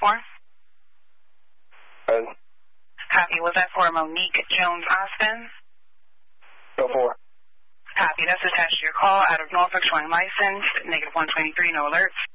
for? And Copy. Was that for Monique Jones Austin? go for. Copy. That's attached to your call. Out of Norfolk, showing license. -123, no alerts.